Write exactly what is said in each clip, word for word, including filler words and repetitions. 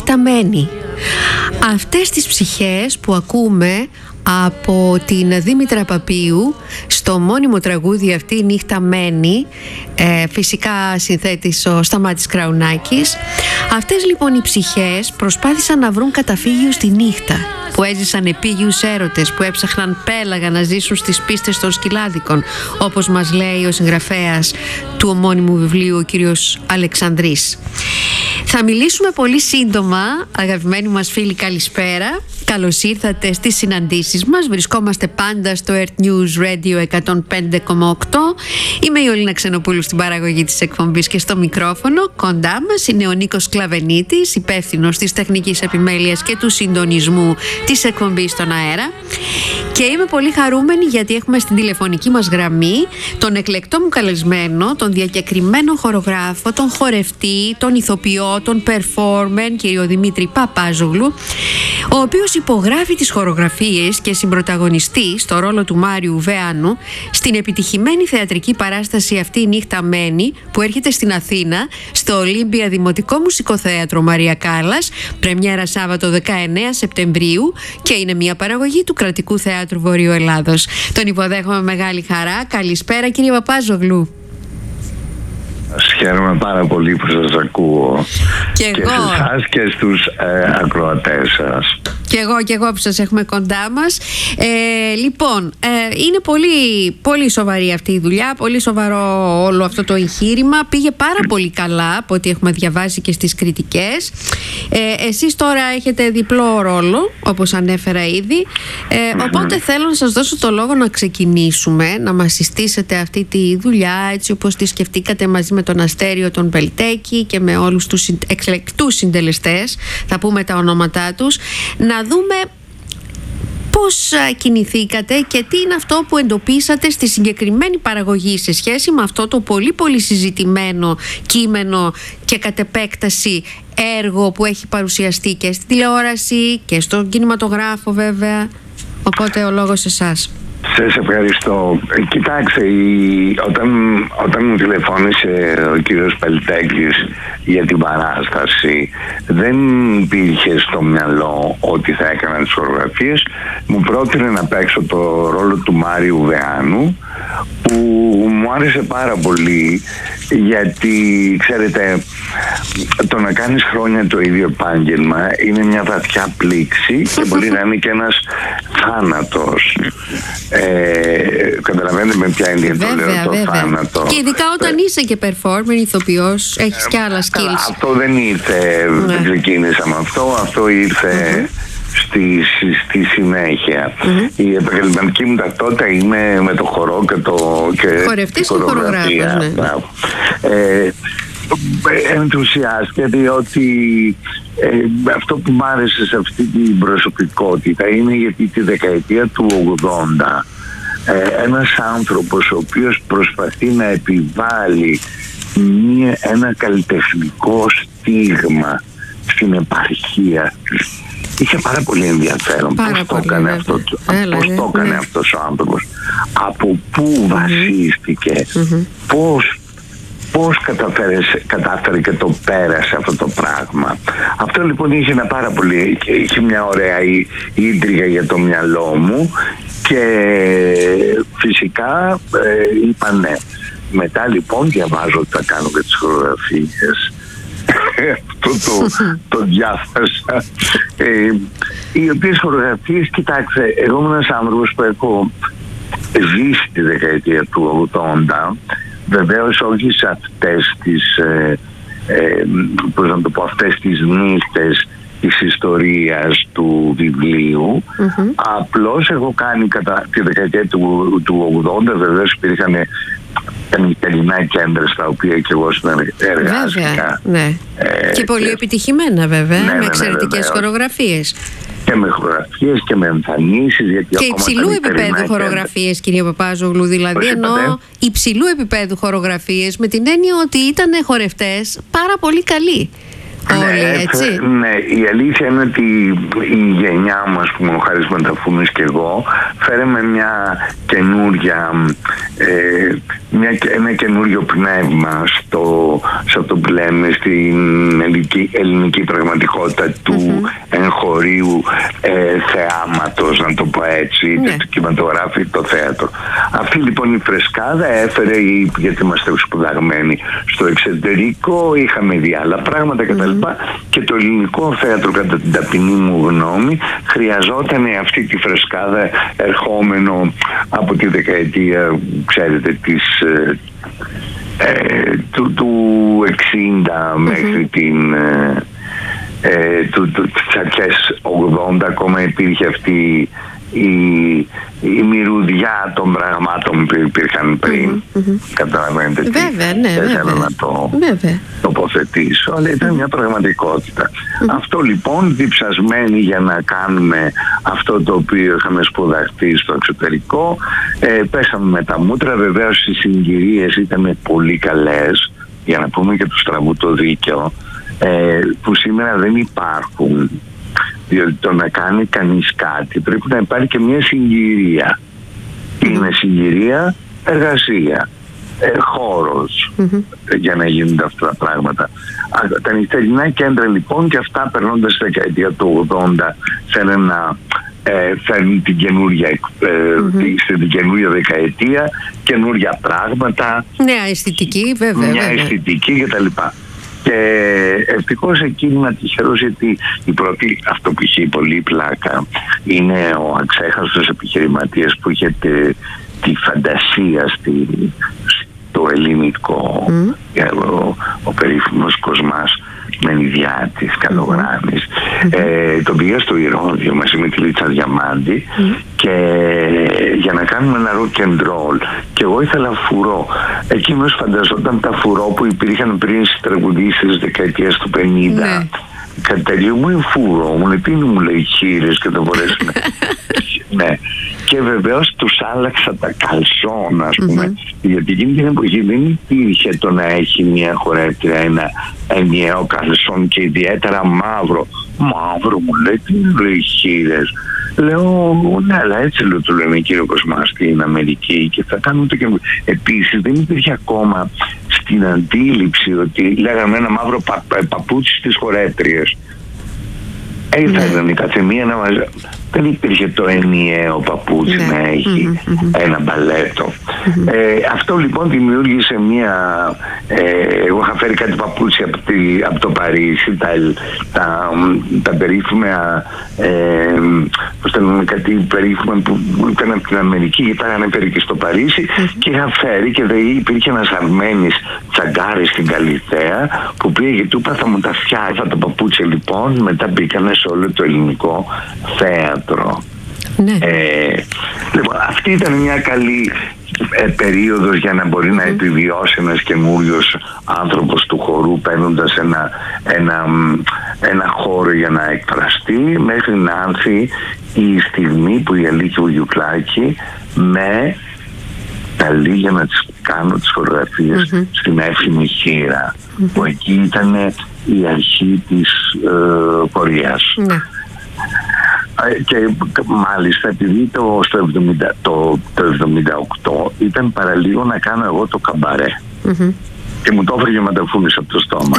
νυχταμένη. Αυτές τις ψυχές που ακούμε από την Δήμητρα Παπίου στο μόνιμο τραγούδι αυτή η νύχτα μένει, ε, φυσικά συνθέτης ο Σταμάτης Κραουνάκης. Αυτές λοιπόν οι ψυχές προσπάθησαν να βρουν καταφύγιο στη νύχτα, που έζησαν επίγειους έρωτες, που έψαχναν πέλαγα να ζήσουν στις πίστες των σκυλάδικων, όπως μας λέει ο συγγραφέας του ομώνυμου βιβλίου, ο κύριος Αλεξανδρής. Θα μιλήσουμε πολύ σύντομα, αγαπημένοι μας φίλοι, καλησπέρα. Καλώς ήρθατε στις συναντήσεις μας. Βρισκόμαστε πάντα στο Earth News Radio εκατόν πέντε κόμμα οκτώ. Είμαι η Ολίνα Ξενοπούλου στην παραγωγή της εκπομπής και στο μικρόφωνο. Κοντά μας είναι ο Νίκος Κλαβενίτης, υπεύθυνος της τεχνικής επιμέλειας και του συντονισμού της εκπομπής στον αέρα. Και είμαι πολύ χαρούμενη γιατί έχουμε στην τηλεφωνική μας γραμμή τον εκλεκτό μου καλεσμένο, τον διακεκριμένο χορογράφο, τον χορευτή, τον ηθοποιό, τον performer, κύριο Δημήτρη Παπάζογλου, ο οποίος υπογράφει τις χορογραφίες και συμπροταγωνιστεί στο ρόλο του Μάριου Βεάνου στην επιτυχημένη θεατρική παράσταση αυτή η νύχτα μένει, που έρχεται στην Αθήνα στο Ολύμπια Δημοτικό Μουσικοθέατρο Μαρία Κάλλας, πρεμιέρα Σάββατο δεκαεννέα Σεπτεμβρίου, και είναι μια παραγωγή του Κρατικού Θεάτρου Βορείου Ελλάδος. Τον υποδέχομαι με μεγάλη χαρά. Καλησπέρα κύριε Παπάζογλου. Χαίρομαι πάρα πολύ που σας ακούω και, και εγώ. σε εσάς και στους ε, ακροατές σας. Και εγώ και εγώ που σας έχουμε κοντά μας. Ε, λοιπόν, ε, είναι πολύ, πολύ σοβαρή αυτή η δουλειά, πολύ σοβαρό όλο αυτό το εγχείρημα. Πήγε πάρα πολύ καλά από ό,τι έχουμε διαβάσει και στις κριτικές. Ε, εσείς τώρα έχετε διπλό ρόλο, όπως ανέφερα ήδη. Ε, mm-hmm. Οπότε θέλω να σας δώσω το λόγο να ξεκινήσουμε, να μας συστήσετε αυτή τη δουλειά έτσι όπως τη σκεφτήκατε μαζί με τον Αστέριο τον Πελτέκη και με όλους τους εκλεκτούς συντελεστές, θα πούμε τα ονόματά τους, να δούμε πώς κινηθήκατε και τι είναι αυτό που εντοπίσατε στη συγκεκριμένη παραγωγή σε σχέση με αυτό το πολύ πολύ συζητημένο κείμενο και κατ' επέκταση έργο που έχει παρουσιαστεί και στην τηλεόραση και στον κινηματογράφο βέβαια. Οπότε ο λόγος σε εσάς. Σας ευχαριστώ. Κοιτάξτε, η, όταν, όταν μου τηλεφώνησε ο κύριος Πελτέκης για την παράσταση, δεν υπήρχε στο μυαλό ότι θα έκανα τις χορογραφίες. Μου πρότεινε να παίξω το ρόλο του Μάριου Βεάνου, που μου άρεσε πάρα πολύ, γιατί ξέρετε, το να κάνεις χρόνια το ίδιο επάγγελμα είναι μια βαθιά πλήξη και μπορεί να είναι και ένας θάνατος. Ε, καταλαβαίνετε με ποια είναι το λέω το θάνατο. Και ειδικά όταν είσαι και performer, ηθοποιός, έχεις και άλλα skills. Αυτό δεν ήρθε, ναι. δεν ξεκίνησα με αυτό, αυτό ήρθε mm-hmm. Στη, στη συνέχεια. Mm-hmm. Η επαγγελματική μου ταυτότητα είναι με το χορό και το και χορευτής και χορογράφος, ναι. ε, ενθουσιάστηκα διότι ε, αυτό που μ' άρεσε σε αυτή την προσωπικότητα είναι γιατί τη δεκαετία του ογδόντα ε, ένας άνθρωπος ο οποίος προσπαθεί να επιβάλλει μια, ένα καλλιτεχνικό στίγμα στην επαρχία, είχε πάρα πολύ ενδιαφέρον πάρα πώς, πολύ, το έκανε, αυτό, Έλα, πώς ναι, το έκανε ναι. αυτός ο άνθρωπος, από πού mm-hmm. βασίστηκε, mm-hmm. πώς, πώς καταφέρε, κατάφερε και το πέρασε αυτό το πράγμα. Αυτό λοιπόν είχε ένα πάρα πολύ, είχε μια ωραία ίντριγα για το μυαλό μου και φυσικά ε, είπα ναι. Μετά λοιπόν διαβάζω ότι θα κάνω και τις χορογραφίες. Αυτό το, το διάφασα. Ε, οι οποίες χορογραφίες, κοιτάξτε, εγώ είμαι ένας άνθρωπος που έχω ζήσει τη δεκαετία του ογδόντα, βεβαίως όχι σε αυτές τις ε, ε, πώς να το πω, αυτές τις νύχτες της ιστορίας του βιβλίου. Mm-hmm. Απλώς έχω κάνει κατά τη δεκαετία του, του ογδόντα, βεβαίως υπήρχαν νυχτερινά κέντρα στα οποία και εγώ συνεργάστηκα. Ναι. Ε, και πολύ και... επιτυχημένα βέβαια, ναι, με εξαιρετικές ναι, χορογραφίες. Και με χορογραφίες και με εμφανίσεις. Και υψηλού επίπεδου χορογραφίες, κύριε Παπάζογλου, δηλαδή εννοώ υψηλού επίπεδου χορογραφίες με την έννοια ότι ήταν χορευτές πάρα πολύ καλοί. όλοι, ναι, έτσι. Ναι, η αλήθεια είναι ότι η γενιά μας, που ο Χάρης Μανταφούνης και εγώ, φέραμε μια καινούρια, ε, μια, ένα καινούριο πνεύμα στο, σε αυτό που λέμε στην ελληνική, ελληνική πραγματικότητα του mm-hmm. εγχωρίου ε, θεάματος, να το πω έτσι, ναι. το κινηματογράφο, το θέατρο. Αυτή λοιπόν η φρεσκάδα έφερε, γιατί είμαστε σπουδαγμένοι στο εξωτερικό, είχαμε δει άλλα πράγματα κτλ. Mm-hmm. Και το ελληνικό θέατρο, κατά την ταπεινή μου γνώμη, χρειαζόταν αυτή τη φρεσκάδα, ερχόμενο από τη δεκαετία, ξέρετε, της, ε, του, του εξήντα mm-hmm. μέχρι την... Ε, του, του, τις αρχές ογδόντα ακόμα υπήρχε αυτή η, η μυρωδιά των πραγμάτων που υπήρχαν πριν. Mm-hmm, mm-hmm. Καταλαβαίνετε. Βέβαια, ναι, δεν θέλω να το βέβαια. τοποθετήσω, αλλά ήταν μια πραγματικότητα. Mm-hmm. Αυτό λοιπόν, διψασμένοι για να κάνουμε αυτό το οποίο είχαμε σπουδαστεί στο εξωτερικό, ε, πέσαμε με τα μούτρα. Βεβαίως οι συγκυρίες ήταν πολύ καλές, για να πούμε και του στραβού το δίκαιο, ε, που σήμερα δεν υπάρχουν. Διότι το να κάνει κανείς κάτι πρέπει να υπάρχει και μια συγκυρία. Mm-hmm. Είναι συγκυρία, εργασία, ε, χώρος mm-hmm. για να γίνονται αυτά τα πράγματα. Τα νυχτερινά κέντρα λοιπόν, και αυτά περνώντας στη δεκαετία του ογδόντα, θέλουν να ε, φέρνουν την καινούρια, ε, mm-hmm. στην καινούρια δεκαετία, καινούρια πράγματα, νέα αισθητική βέβαια, μια βέβαια. αισθητική κτλ. Και ευτυχώς εκείνη να τυχερός, γιατί η πρώτη, αυτό που είχε πολύ πλάκα, είναι ο αξέχαστος επιχειρηματίας που είχε τη, τη φαντασία στη, στο ελληνικό, mm. ο, ο περίφημος Κοσμάς Μενιδιάτης, Καλογράμμης. Mm-hmm. Ε, τον πήγα στο Ηρώδειο μαζί με τη Λίτσα Διαμάντη mm. και για να κάνουμε ένα rock and roll, και εγώ ήθελα φουρό. Εκείνος φανταζόταν τα φουρό που υπήρχαν πριν στις τραγουδίες της δεκαετίας του πενήντα. Mm. Καταρχήν μου είναι φούρο, μου είναι πίνει, μου λέει χείρες και το μπορέσουμε. Ναι. Και βεβαίως τους άλλαξα τα καλσόν, ας πούμε, mm-hmm. γιατί εκείνη την εποχή δεν υπήρχε το να έχει μια χορεύτρια ένα ενιαίο καλσόν και ιδιαίτερα μαύρο. Μαύρο, μου λέει, τι λέει χείρες. Λέω, ναι, αλλά έτσι λέω, του λένε κύριο Κοσμά στην Αμερική και θα κάνουμε το καινούργιο. Επίσης δεν υπήρχε ακόμα στην αντίληψη ότι λέγαμε ένα μαύρο πα, πα, παπούτσι στις χορεύτριες. Ήθελαν η καθεμία να μας... Δεν υπήρχε το ενιαίο παπούτσι ναι. να έχει mm-hmm. ένα μπαλέτο. Mm-hmm. Ε, αυτό λοιπόν δημιούργησε μια... Ε, εγώ είχα φέρει κάτι παπούτσι από, τη, από το Παρίσι, τα, τα, τα περίφημα... Ε, πώς τα λέμε, κάτι περίφημα που ήταν από την Αμερική και τα είχαν φέρει και στο Παρίσι mm-hmm. και είχα φέρει και δε υπήρχε ένας Αρμένης τσαγκάρης στην Καλυθέα που πήγε και του είπα θα μου τα φτιάξει τα παπούτσια λοιπόν, μετά μπήκανε σε όλο το ελληνικό θέατρο. Ναι. Ε, λοιπόν, αυτή ήταν μια καλή ε, περίοδος για να μπορεί mm-hmm. να επιβιώσει ένας καινούριος άνθρωπος του χορού, παίρνοντας ένα, ένα, ένα χώρο για να εκφραστεί, μέχρι να έρθει η στιγμή που η Αλίκη Βουγιουκλάκη με καλή για να τις κάνω τις χορογραφίες mm-hmm. στην Εύχημη Χήρα mm-hmm. που εκεί ήταν η αρχή της ε, πορείας. Mm-hmm. Και μάλιστα επειδή το, στο εβδομήντα, το, το εβδομήντα οκτώ ήταν παραλίγο να κάνω εγώ το καμπαρέ mm-hmm. και μου το έφερε Μανταφούνης από το στόμα.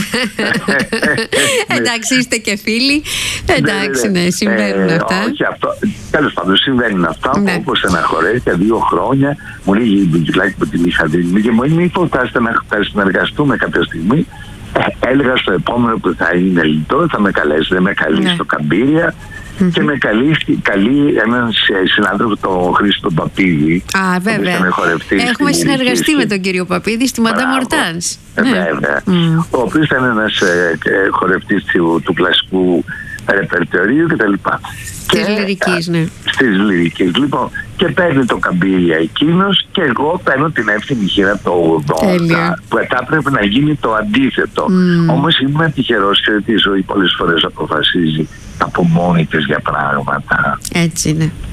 Εντάξει, είστε και φίλοι. Εντάξει, ναι, συμβαίνουν ε, αυτά. Όχι, αυτό, τέλος πάντων συμβαίνουν αυτά. Ναι. Όπως στεναχωρέθηκα δύο χρόνια, μου λέγει η Μπιτζουλάκη που την είχα δει και μου είπε μήπως θα συνεργαστούμε κάποια στιγμή. Ε, έλεγα στο επόμενο που θα είναι λιτό, θα με καλέσει, δεν με καλεί ναι. στο Καμπύρια. Mm-hmm. Και με καλεί, καλεί έναν συνάδελφο, τον Χρήστο Παπίδη. Α, βέβαια. Έχουμε συνεργαστεί στη... με τον κύριο Παπίδη στη Μαντά Μορτάνς. Ε, ναι. Βέβαια. Mm. Ο οποίος ήταν ένας ε, ε, χορευτής του, του κλασικού ρεπερτορίου κτλ. Της λυρικής, ναι. Στις λυρικής. Λοιπόν, και παίρνει το Καμπύρια εκείνος και εγώ παίρνω την Εύθυμη Χήρα το ογδόντα. Τέλεια. Που μετά πρέπει να γίνει το αντίθετο. Mm. Όμως ήμουν τυχερός και ότι η ζωή πολλές φορές αποφασίζει από μόνη της για πράγματα. Έτσι είναι.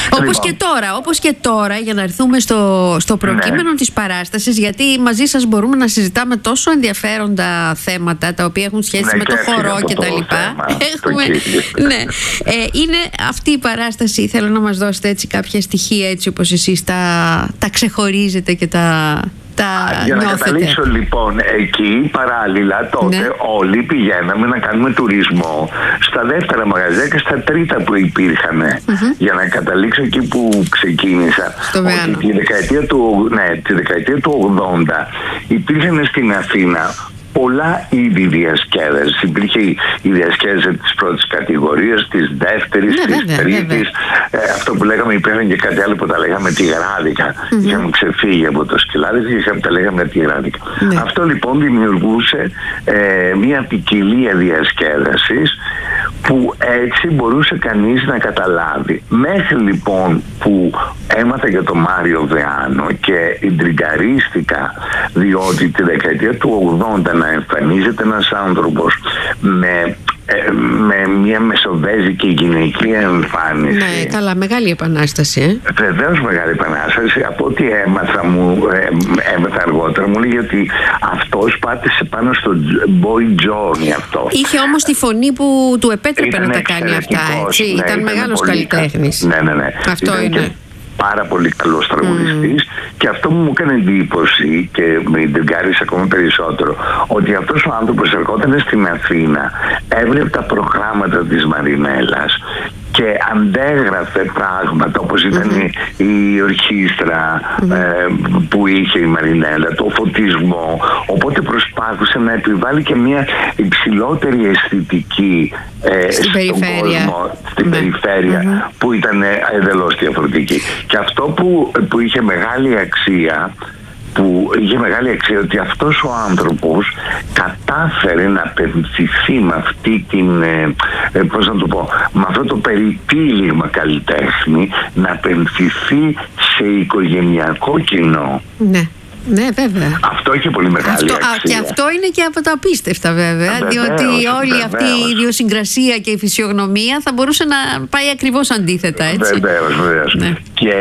Όπως Λοιπόν. και τώρα, όπως και τώρα, για να έρθουμε στο, στο προκείμενο, ναι, της παράστασης, γιατί μαζί σας μπορούμε να συζητάμε τόσο ενδιαφέροντα θέματα τα οποία έχουν σχέση, ναι, με το χορό και τα λοιπά. Έχουμε, ναι, ε, είναι αυτή η παράσταση, θέλω να μας δώσετε έτσι κάποια στοιχεία, έτσι όπως εσείς τα, τα ξεχωρίζετε και τα... Για να νιώθετε. καταλήξω λοιπόν, εκεί παράλληλα τότε, ναι, όλοι πηγαίναμε να κάνουμε τουρισμό στα δεύτερα μαγαζιά και στα τρίτα που υπήρχαν, mm-hmm, για να καταλήξω εκεί που ξεκίνησα. Ότι τη δεκαετία του, ναι, τη δεκαετία του ογδόντα υπήρχαν στην Αθήνα πολλά είδη διασκέδασης. Υπήρχε η διασκέδαση της πρώτης κατηγορίας, της δεύτερης, ναι, της βέβαια, τρίτης. Βέβαια. Ε, αυτό που λέγαμε, υπήρχαν και κάτι άλλο που τα λέγαμε τυγράδικα. Mm-hmm. Είχαμε ξεφύγει από το σκυλάδι και είχαμε, τα λέγαμε τυγράδικα. Ναι. Αυτό λοιπόν δημιουργούσε ε, μια ποικιλία διασκέδασης που έτσι μπορούσε κανείς να καταλάβει. Μέχρι λοιπόν που έμαθα για τον Μάριο Δεάνο και ιντριγκαρίστηκα, διότι τη δεκαετία του ογδόντα να εμφανίζεται ένας άνθρωπος με, ε, με μια μεσοβέζικη γυναική εμφάνιση. Ναι, καλά, μεγάλη επανάσταση. Ε? Βεβαίως μεγάλη επανάσταση. Από ό,τι έμαθα, μου, ε, έμαθα αργότερα, μου λέει ότι αυτός πάτησε πάνω στο Boy Journey αυτός. Είχε όμως τη φωνή που του επέτρεπε να τα κάνει αυτά, έτσι. Ναι, ήταν, ήταν μεγάλος καλλιτέχνης. Ναι, ναι, ναι. Αυτό ήταν είναι. Πάρα πολύ καλός τραγουδιστής, mm. και αυτό μου έκανε εντύπωση και με εντεγκάρισε ακόμα περισσότερο, ότι αυτός ο άνθρωπος ερχόταν στην Αθήνα, έβλεπε τα προγράμματα της Μαρινέλας και αντέγραφε πράγματα όπως ήταν mm-hmm. η, η ορχήστρα mm-hmm. ε, που είχε η Μαρινέλα, το φωτισμό, οπότε προσπάθησε να επιβάλλει και μια υψηλότερη αισθητική ε, στην στον περιφέρεια, κόσμο, στην mm-hmm. περιφέρεια mm-hmm. που ήταν εντελώς διαφορετική. Και αυτό που, που είχε μεγάλη αξία που είχε μεγάλη αξία ότι αυτός ο άνθρωπος κατάφερε να απευθυνθεί με αυτή την, ε, ε, πώς να το πω, με αυτό το περιτύλιγμα καλλιτέχνη, να απευθυνθεί σε οικογενειακό κοινό. Ναι. Ναι, βέβαια. Αυτό έχει πολύ μεγάλη αυτό, αξία. Α, και αυτό είναι και από τα απίστευτα, βέβαια. Βεβαίως, διότι όλη βεβαίως. αυτή η ιδιοσυγκρασία και η φυσιογνωμία θα μπορούσε να πάει ακριβώς αντίθετα, έτσι. Βεβαίως, βεβαίως. Ναι. Και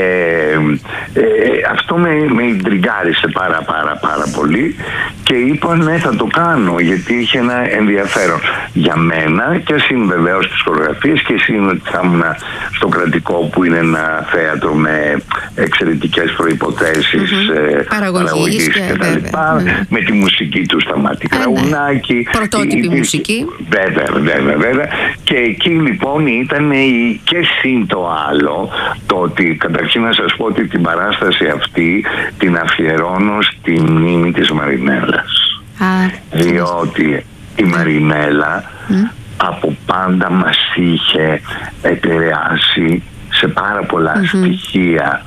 ε, αυτό με, με ιντριγκάρισε πάρα πάρα πάρα πολύ και είπα ναι, θα το κάνω, γιατί είχε ένα ενδιαφέρον για μένα, και εσύ βεβαίως τις χορογραφίες, και εσύ ότι θα ήμουν στο Κρατικό, που είναι ένα θέατρο με εξαιρετικές προϋποθέσεις mm-hmm. παραγωγής και τα λοιπά, ναι. με τη μουσική του Σταμάτη Κραουνάκη. Ναι. Πρωτότυπη η, μουσική. Βέβαια, βέβαια, βέβαια. Και εκεί λοιπόν ήταν η, και συν το άλλο, το ότι καταρχήν να σας πω ότι την παράσταση αυτή την αφιερώνω στη μνήμη της Μαρινέλας. Α, διότι η Μαρινέλα mm. από πάντα μας είχε επηρεάσει σε πάρα πολλά mm-hmm. στοιχεία,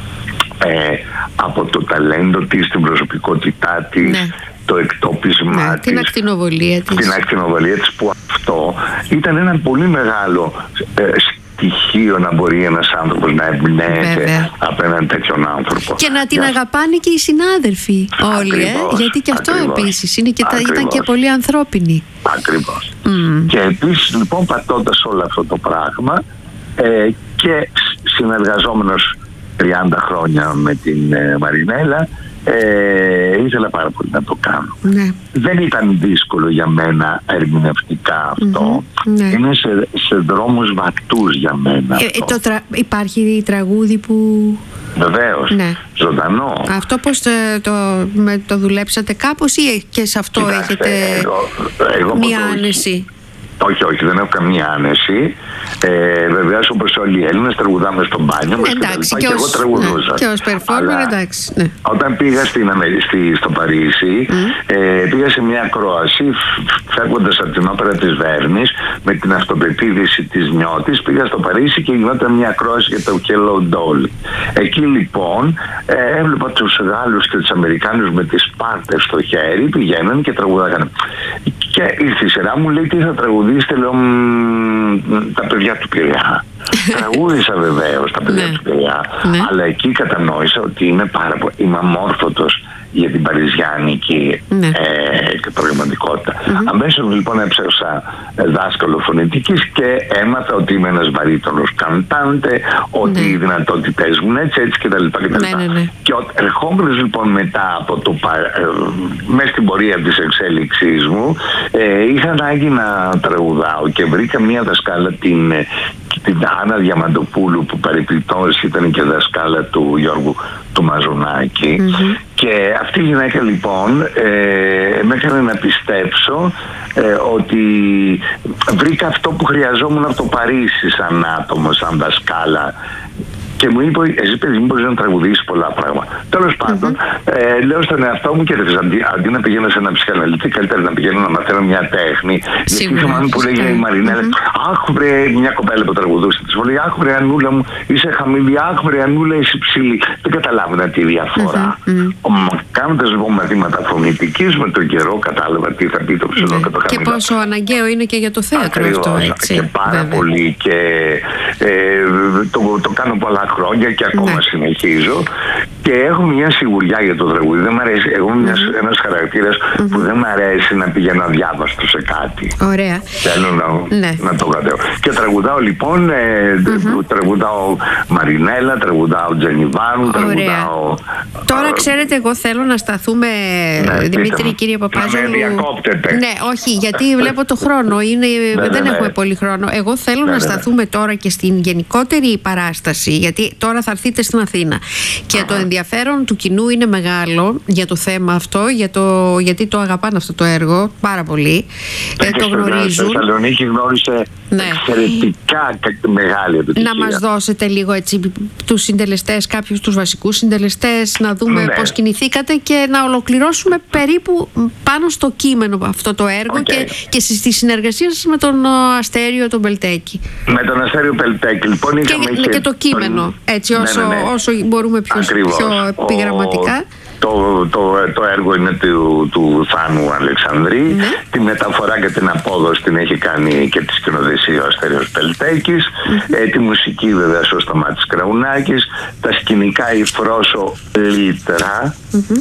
ε, από το ταλέντο της, την προσωπικότητά της, ναι. το εκτόπισμά ναι, της, την ακτινοβολία της. την ακτινοβολία της, που αυτό ήταν ένα πολύ μεγάλο ε, στοιχείο να μπορεί ένας άνθρωπος να εμπνέεται από έναν τέτοιον άνθρωπο. Και να την για... αγαπάνε και οι συνάδελφοι όλοι, ε, γιατί και αυτό ακριβώς, επίσης είναι και τα, ήταν και πολύ ανθρώπινοι. Ακριβώς. Mm. Και επίσης λοιπόν, πατώντας όλο αυτό το πράγμα ε, και συνεργαζόμενος τριάντα χρόνια με την ε, Μαρινέλα, ε, ήθελα πάρα πολύ να το κάνω. Ναι. Δεν ήταν δύσκολο για μένα ερμηνευτικά αυτό. Mm-hmm. Ναι. Είναι σε, σε δρόμους βατούς για μένα. Ε, αυτό. Το τρα... Υπάρχει τραγούδι που... Βεβαίως, ναι. ζωντανό. Αυτό πώς το, το, με, το δουλέψατε κάπως, ή και σε αυτό Κοιτάξτε, έχετε εγώ, εγώ μία άνεση? Όχι, όχι, δεν έχω καμία άνεση. Ε, Βεβαίως, όπως όλοι οι Έλληνες, τραγουδάμε στο μπάνιο μας, εντάξει, και, και, και εγώ τραγουδούσα. Ναι, και ως performer, εντάξει. Ναι. Όταν πήγα στην Αμερική, στο Παρίσι, mm. ε, πήγα σε μια ακρόαση, φεύγοντας από την όπερα της Βέρνης, με την αυτοπεποίθηση της Νιώτης, πήγα στο Παρίσι και γινόταν μια ακρόαση για το Hello Dolly. Εκεί λοιπόν ε, έβλεπα τους Γάλλους και τους Αμερικάνους με τις πάρτες στο χέρι, πηγαίναν και τραγουδάγανε. Και ήρθε η σειρά μου, λέει τι θα τραγουδήσετε, λέω τα παιδιά του Πειραιά. Τραγούδισα βεβαίως τα παιδιά του Πειραιά, αλλά εκεί κατανόησα ότι είμαι πάρα πολύ, είμαι αμόρφωτος για την παριζιάνικη ναι. ε, πραγματικότητα. Mm-hmm. Αμέσως λοιπόν έψαξα δάσκαλο φωνητικής και έμαθα ότι είμαι ένας βαρύτονος καντάντε, ότι ναι. οι δυνατότητες μου έτσι έτσι κτλ. Ναι, ναι, ναι. Και ερχόμενος λοιπόν μετά από το ε, μέσα στην πορεία της εξέλιξής μου, ε, είχα ανάγκη να τραγουδάω και βρήκα μια δασκάλα, την, την Άννα Διαμαντοπούλου, που παρεπιπτόντως ήταν και δασκάλα του Γιώργου του Μαζονάκη. Mm-hmm. Και αυτή η γυναίκα λοιπόν ε, με έκανε να πιστέψω ε, ότι βρήκα αυτό που χρειαζόμουν από το Παρίσι σαν άτομο, σαν δασκάλα. Και μου είπε, εσύ παιδί μου μπορείς να τραγουδήσεις πολλά πράγματα. Τέλος πάντων, mm-hmm. ε, λέω στον εαυτό μου και αντί, αντί να πηγαίνω σε ένα ψυχαναλυτή, καλύτερα να πηγαίνω να μαθαίνω μια τέχνη. Γιατί θυμάμαι που λέγει η Μαρινέλα, mm-hmm. αχ βρε, μια κοπέλα που τραγουδούσε, της μου λέει, αχ βρε Ανούλα μου, είσαι χαμηλή, αχ βρε Ανούλα, είσαι ψηλή. Δεν καταλάβαινα τη διαφορά. Mm-hmm. Κάνοντας λοιπόν μαθήματα φωνητικής, με τον καιρό κατάλαβα τι θα πει το ψηλό mm-hmm. και το χαμηλό. Και πόσο αναγκαίο είναι και για το θέατρο. Ακριβώς, αυτό, έτσι. Και πάρα βέβαια. Πολύ. Και ε, το, το κάνω πολλά χρόνια και ακόμα ναι. συνεχίζω και έχω μια σιγουριά για το τραγούδι. Δεν μ' αρέσει, εγώ είμαι mm-hmm. ένας χαρακτήρας mm-hmm. που δεν μ' αρέσει να πηγαίνω αδιάβαστο σε κάτι. Ωραία. Θέλω να, ναι. να το κατέβω. Και τραγουδάω λοιπόν, ε, mm-hmm. τραγουδάω Μαρινέλα, τραγουδάω Τζενιβάνου, τραγουδάω... Τώρα ξέρετε, εγώ θέλω να σταθούμε, ναι, Δημήτρη, κύριε Παπάζογλου. Να με διακόπτετε. Ναι, όχι, γιατί βλέπω το χρόνο. Είναι, ναι, δεν ναι, έχουμε ναι. πολύ χρόνο. Εγώ θέλω ναι, να σταθούμε ναι. τώρα και στην γενικότερη παράσταση, γιατί τώρα θα έρθετε στην Αθήνα. Και uh-huh. το ενδιαφέρον του κοινού είναι μεγάλο για το θέμα αυτό, για το, γιατί το αγαπάνε αυτό το έργο πάρα πολύ. Ε, το γνωρίζουν. Στη Θεσσαλονίκη γνώρισε ναι. εξαιρετικά μεγάλη επιτυχία. Να μας δώσετε λίγο έτσι τους συντελεστές, κάποιους τους βασικούς συντελεστές, να δούμε ναι. πώς κινηθήκατε και να ολοκληρώσουμε περίπου πάνω στο κείμενο αυτό το έργο okay. και, και στη συνεργασία σας με τον Αστέριο τον Πελτέκη. Με τον Αστέριο Πελτέκη λοιπόν είχαμε και, και το κείμενο, έτσι όσο, ναι, ναι, ναι. όσο μπορούμε πιο, πιο επιγραμματικά. Το, το, το έργο είναι του, του Θάνου Αλεξανδρή. Ναι. Τη μεταφορά και την απόδοση την έχει κάνει και τη σκηνοθεσία ο Αστέριος Πελτέκης. Mm-hmm. Ε, τη μουσική βέβαια ο Σταμάτης Κραουνάκης. Τα σκηνικά η Φρόσο Λίτρα. Mm-hmm.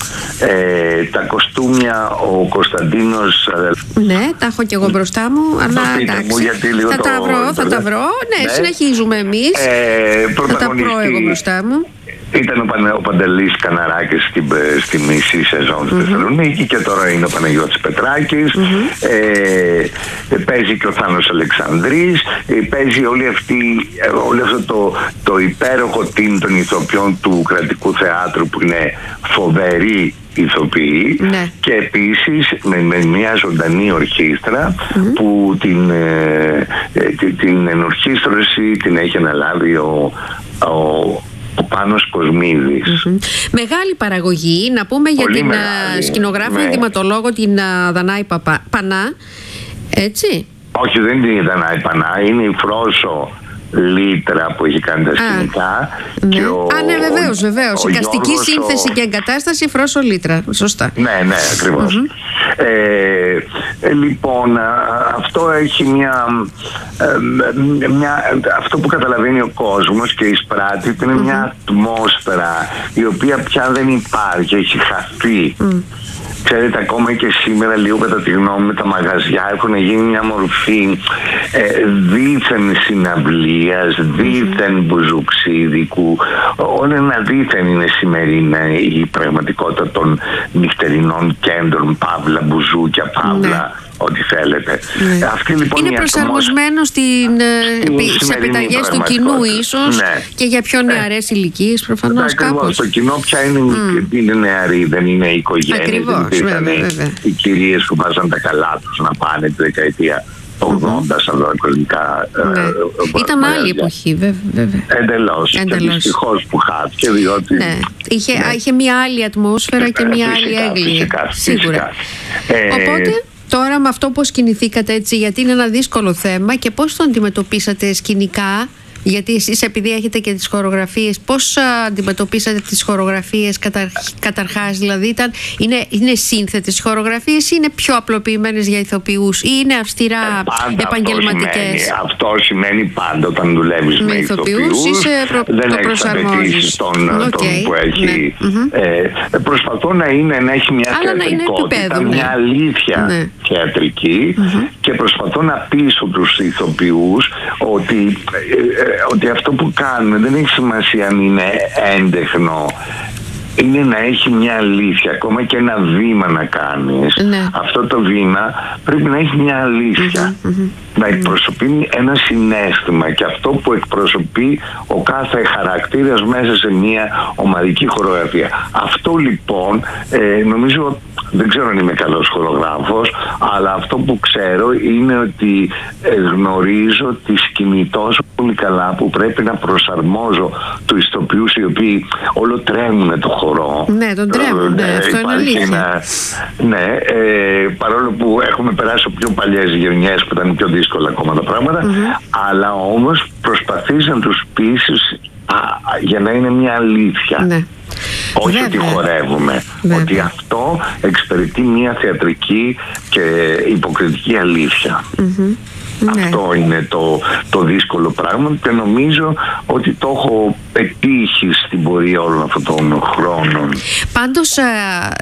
Ε, τα κοστούμια ο Κωνσταντίνος. Ναι, τα έχω και εγώ μπροστά μου. Αλλά μου, θα το, τα βρω, θα τα βρω. Ναι, ναι. συνεχίζουμε εμείς. Ε, θα τα βρω εγώ μπροστά μου. Ήταν ο, Πανε, ο Παντελής Καναράκης στη, στη μισή σεζόν στη mm-hmm. Θεσσαλονίκη και τώρα είναι ο Παναγιώτης Πετράκης. Mm-hmm. Ε, παίζει και ο Θάνος Αλεξανδρής. Ε, παίζει όλη αυτή, όλο αυτό το, το υπέροχο team των ηθοποιών του Κρατικού Θεάτρου που είναι φοβεροί ηθοποιοί ναι. και επίσης με, με μια ζωντανή ορχήστρα mm-hmm. που την, ε, την, την ενορχήστρωση την έχει αναλάβει ο, ο ο Πάνος Κοσμίδης. Mm-hmm. Μεγάλη παραγωγή. Να πούμε πολύ για την μεγάλη, σκηνογράφο ναι. ενδυματολόγο την uh, Δανάη Παπα... Πανά. Έτσι. Όχι, δεν είναι η Δανάη Πανά. Είναι η Φρόσο Λίτρα που έχει κάνει τα σκηνικά. Ναι. Και ο, Α, ναι, βεβαίως, βεβαίως. Η καστική σύνθεση ο... και εγκατάσταση Φρόσο Λίτρα. Σωστά. Ναι, ναι, ακριβώς. Mm-hmm. Ε, ε, λοιπόν, αυτό έχει μια, ε, μια... Αυτό που καταλαβαίνει ο κόσμος και εισπράττει είναι mm-hmm. μια ατμόσφαιρα η οποία πια δεν υπάρχει, έχει χαθεί. Mm. Ξέρετε, ακόμα και σήμερα λίγο κατά τη γνώμη μου τα μαγαζιά έχουν γίνει μια μορφή ε, δίθεν συναυλίας, δίθεν mm-hmm. μπουζουξίδικου. Όλα ένα δίθεν είναι σημερινά η πραγματικότητα των νυχτερινών κέντρων, παύλα, μπουζούκια, παύλα. Mm-hmm. Ό,τι θέλετε. Ναι. Αυτή, λοιπόν, είναι προσαρμοσμένο στην, στην, σε επιταγές του κοινού ίσως ναι. και για πιο νεαρές ναι. ηλικίες προφανώς κάπως. Το κοινό πια είναι, mm. είναι νεαροί, δεν είναι οι οικογένειες. Ακριβώς, δεν βέβαια, βέβαια. Οι κυρίες που βάζαν τα καλά τους να πάνε τη δεκαετία ογδόντα mm-hmm. σαν δοκολικά. Ναι. Ε, Ήταν άλλη εποχή βέβαια. Εντελώς. Και δυστυχώς που χάθηκε διότι... Ναι. Είχε, ναι. είχε μια άλλη ατμόσφαιρα και, και μια άλλη έγκλη. Σίγουρα. Οπότε... Τώρα με αυτό πώς κινηθήκατε έτσι, γιατί είναι ένα δύσκολο θέμα και πώς το αντιμετωπίσατε σκηνικά, Γιατί εσείς, επειδή έχετε και τις χορογραφίες, πώς αντιμετωπίσατε τις χορογραφίες καταρχ, καταρχάς, δηλαδή ήταν, είναι, είναι σύνθετες οι χορογραφίες ή είναι πιο απλοποιημένες για ηθοποιούς ή είναι αυστηρά ε, επαγγελματικές? Αυτό, αυτό σημαίνει πάντα όταν δουλεύεις με, με ηθοποιούς, προ, δεν έχεις απαιτήσεις των, okay, των που έχει. Ναι. Ε, προσπαθώ να, είναι, να έχει μια αλλά θεατρικότητα, μια ναι. αλήθεια ναι. θεατρική mm-hmm. και προσπαθώ να πείσω τους ηθοποιούς ότι ότι αυτό που κάνουμε δεν έχει σημασία αν είναι έντεχνο, είναι να έχει μια αλήθεια. Ακόμα και ένα βήμα να κάνεις, ναι. αυτό το βήμα πρέπει να έχει μια αλήθεια, mm-hmm, mm-hmm. να εκπροσωπεί ένα συναίσθημα, και αυτό που εκπροσωπεί ο κάθε χαρακτήρας μέσα σε μια ομαδική χορογραφία. Αυτό λοιπόν ε, νομίζω, δεν ξέρω αν είμαι καλός χορογράφος, αλλά αυτό που ξέρω είναι ότι γνωρίζω τη σκηνή τόσο πολύ καλά που πρέπει να προσαρμόζω τους ηθοποιούς οι οποίοι όλο τρέμουν το χορό. Ναι, τον τρέμουν, ναι, αυτό είναι αλήθεια. Ένα, ναι, ε, παρόλο που έχουμε περάσει από πιο παλιές γενιές που ήταν πιο δύσκολα ακόμα τα πράγματα, mm-hmm. αλλά όμως προσπαθείς να τους πείσεις για να είναι μια αλήθεια. Ναι. Όχι βέβαια. Ότι χορεύουμε, βέβαια. Ότι αυτό εξυπηρετεί μια θεατρική και υποκριτική αλήθεια. Mm-hmm. Αυτό ναι. είναι το, το δύσκολο πράγμα και νομίζω ότι το έχω πετύχει στην πορεία όλων αυτών των χρόνων. Πάντως α,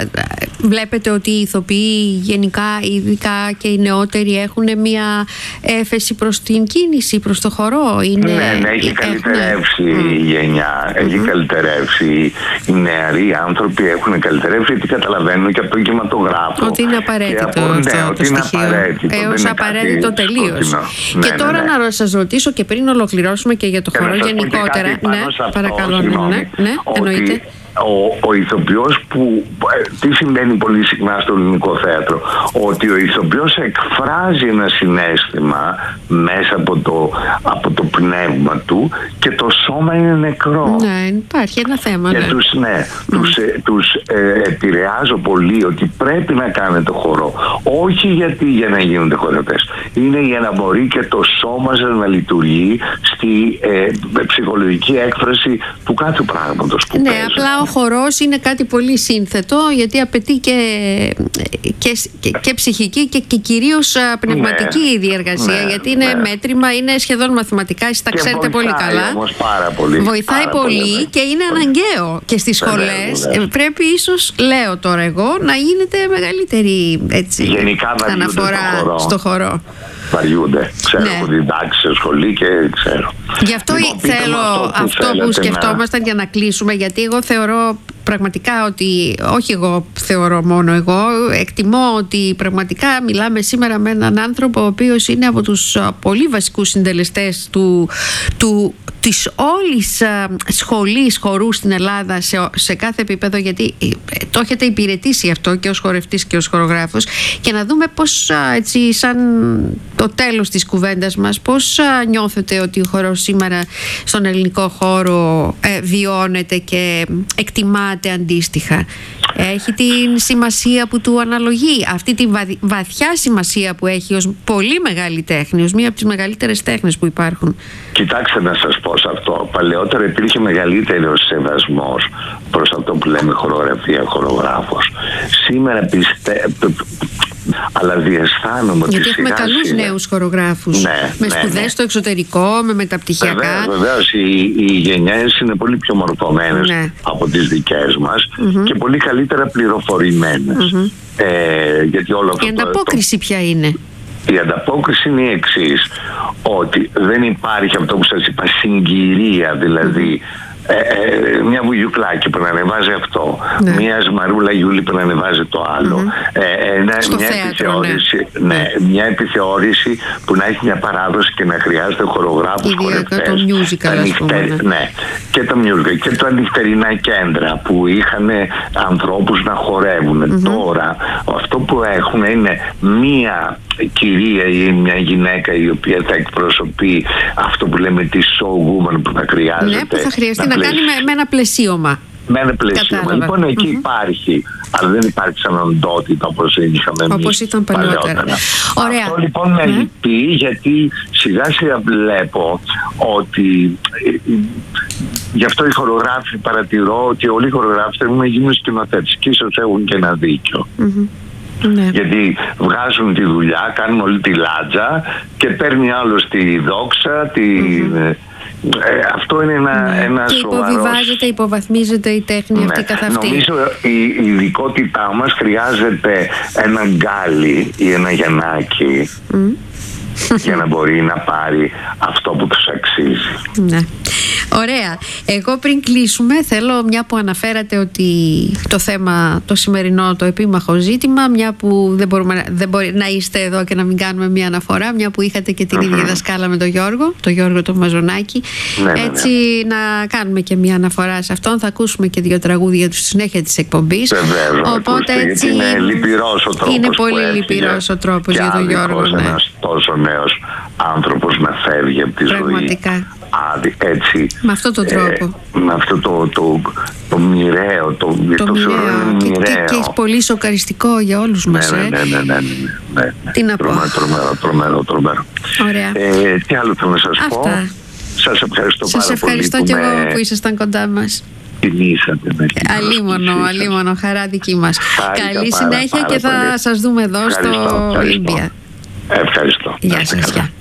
βλέπετε ότι οι ηθοποιοί γενικά, ειδικά και οι νεότεροι, έχουν μια έφεση προς την κίνηση, προς το χορό. Είναι, ναι, ναι, έχει καλυτερεύσει έχουν... η γενιά, mm-hmm. έχει καλυτερεύσει. Οι νεαροί άνθρωποι έχουν καλυτερεύσει γιατί καταλαβαίνουν και από τον κινηματογράφο. Ότι είναι απαραίτητο από, αυτό ναι, το ότι είναι στοιχείο. Απαραίτητο, έως απαραίτητο τελείως. Και ναι, τώρα ναι, ναι. να σας ρωτήσω και πριν ολοκληρώσουμε και για το και χορό γενικότερα. Ναι, παρακαλώ, ναι, ναι, ναι, εννοείται. Ο, ο ηθοποιός που, τι συμβαίνει πολύ συχνά στο ελληνικό θέατρο, ότι ο ηθοποιός εκφράζει ένα συναίσθημα μέσα από το, από το πνεύμα του και το σώμα είναι νεκρό. Ναι, υπάρχει ένα θέμα. Και ναι. τους, ναι, mm. τους, ε, τους ε, επηρεάζω πολύ ότι πρέπει να κάνετε χορό. Όχι γιατί για να γίνονται χορευτές. Είναι για να μπορεί και το σώμα σας να λειτουργεί στη ε, ψυχολογική έκφραση του κάθε πράγματος που ναι, παίζει. Απλά ο χορός είναι κάτι πολύ σύνθετο, γιατί απαιτεί και, και, και, και ψυχική και, και κυρίως πνευματική ναι, διεργασία, ναι, γιατί είναι ναι. μέτρημα, είναι σχεδόν μαθηματικά, εσείς τα ξέρετε πολύ καλά. Όμως πάρα πολύ. Βοηθάει πάρα πολύ, πολύ και είναι πολύ. Αναγκαίο και στις σχολές. Ναι, ναι, ναι. Πρέπει ίσως, λέω τώρα εγώ, να γίνεται μεγαλύτερη έτσι, γενικά αναφορά χορό. στο χορό. Βαριούνται. Ξέρω ναι. που διδάξει σε σχολή και ξέρω. Γι' αυτό λοιπόν, θέλω αυτό που, αυτό που σκεφτόμασταν να... για να κλείσουμε, γιατί εγώ θεωρώ πραγματικά ότι, όχι εγώ θεωρώ μόνο εγώ, εκτιμώ ότι πραγματικά μιλάμε σήμερα με έναν άνθρωπο ο οποίος είναι από τους πολύ βασικούς συντελεστές του, του, της όλης σχολής χορού στην Ελλάδα σε, σε κάθε επίπεδο, γιατί το έχετε υπηρετήσει αυτό και ως χορευτής και ως χορογράφος, και να δούμε πώς, έτσι σαν το τέλος της κουβέντας μας, πώς νιώθετε ότι ο χορός σήμερα στον ελληνικό χώρο ε, βιώνεται και εκτιμάται αντίστοιχα? Έχει την σημασία που του αναλογεί, αυτή τη βαθ, βαθιά σημασία που έχει ως πολύ μεγάλη τέχνη, ως μία από τις μεγαλύτερες τέχνες που υπάρχουν? Κοιτάξτε να σας πω σε αυτό. Παλαιότερα υπήρχε μεγαλύτερος σεβασμός προς αυτό που λέμε χορογραφία, χορογράφος. Σήμερα πιστεύω, αλλά διαισθάνομαι ότι γιατί έχουμε καλούς είναι... νέους χορογράφους, ναι, με σπουδές ναι, ναι. στο εξωτερικό, με μεταπτυχιακά. Βεβαίως, βεβαίως οι, οι γενιές είναι πολύ πιο μορφωμένες ναι. από τις δικές μας mm-hmm. και πολύ καλύτερα πληροφορημένες. Mm-hmm. Ε, γιατί όλο αυτό η ανταπόκριση το... ποια είναι? Η ανταπόκριση είναι η εξής, ότι δεν υπάρχει αυτό που σας είπα, συγκυρία, δηλαδή mm-hmm. ε, ε, μια βουγιουκλάκη που να ανεβάζει αυτό, ναι. μια Σμαρούλα Γιούλη που να ανεβάζει το άλλο, mm-hmm. ε, ε, μια, θέατρο, επιθεώρηση, ναι. Ναι, μια επιθεώρηση που να έχει μια παράδοση και να χρειάζεται χορογράφους, χορευτές. Το musical, ανοιχτε... πούμε, ναι. ναι, και τα musical και τα νυχτερινά κέντρα που είχαν ανθρώπους να χορεύουν. Mm-hmm. Τώρα αυτό που έχουν είναι μία κυρία ή μια γυναίκα η οποία θα εκπροσωπεί αυτό που λέμε τη show woman που θα χρειάζεται. Ναι, που θα χρειαστεί να, να κάνει με, με ένα πλαισίωμα. Με ένα πλαισίωμα. Λοιπόν, εκεί mm-hmm. υπάρχει αλλά δεν υπάρχει σαν οντότητα όπως είχαμε όπως ήταν παλιότερα. παλιότερα. Ωραία. Αυτό λοιπόν με ναι. λυπεί, γιατί σιγά σιγά βλέπω ότι γι' αυτό οι χορογράφοι, παρατηρώ ότι όλοι οι χορογράφοι θέλουν να γίνουν σκηνοθέτες και ίσως έχουν και ένα δίκιο. Mm-hmm. Ναι. Γιατί βγάζουν τη δουλειά, κάνουν όλη τη λάτζα και παίρνει άλλος τη δόξα, τη... Mm-hmm. Ε, αυτό είναι ένα, ναι. ένα και σοβαρός... υποβιβάζεται, υποβαθμίζεται η τέχνη, ναι, αυτή καθ' αυτή. Νομίζω η, η ειδικότητά μας χρειάζεται ένα γκάλι ή ένα γεννάκι mm. για να μπορεί να πάρει αυτό που τους αξίζει. Ναι. Ωραία. Εγώ πριν κλείσουμε θέλω, μια που αναφέρατε ότι το θέμα το σημερινό, το επίμαχο ζήτημα, μια που δεν, μπορούμε, δεν μπορεί να είστε εδώ και να μην κάνουμε μια αναφορά, μια που είχατε και την ίδια δασκάλα με τον Γιώργο, τον Γιώργο τον Μαζονάκη, ναι, έτσι ναι, ναι. να κάνουμε και μια αναφορά σε αυτόν. Θα ακούσουμε και δύο τραγούδια του στη συνέχεια της εκπομπής. Βεβαίως, οπότε έτσι είναι λυπηρός ο τρόπος. Είναι πολύ λυπηρός ο τρόπος για τον Γιώργο. Ναι. Ένας τόσο νέος άνθρωπος να φεύγει από τη Πραγματικά. ζωή. Άδει, έτσι, με αυτόν τον τρόπο. Ε, με αυτό το, το, το μοιραίο, το, το το μοιραίο. Και, και, και πολύ σοκαριστικό για όλους ναι, μας. Ναι, ε. ναι, ναι, ναι, ναι, ναι. Τι να πω. Τρομερό, τρομερό, τρομερό, τρομερό. Ωραία. Ε, τι άλλο θέλω να σας Αυτά. πω. Σας ευχαριστώ σας πάρα ευχαριστώ πολύ και που εγώ με... που ήσασταν κοντά μας. Τιμήσατε με την αλίμονο, αλίμονο, χαρά δική μας. Χάρηκα Καλή πάρα, συνέχεια πάρα και θα πολύ. σας δούμε εδώ Ευχαριστώ, στο ευχαριστώ. Ολύμπια. Ευχαριστώ. Γεια σας, γεια.